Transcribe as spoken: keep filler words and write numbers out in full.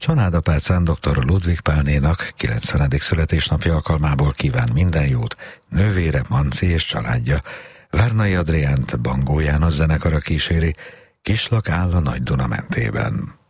Családapácán dr. Ludwig Pálnénak kilencvenedik születésnapja alkalmából kíván minden jót nővére Manci és családja. Várnai Adriánt Bangó János zenekara kíséri, Kislak áll a Nagy Duna mentében.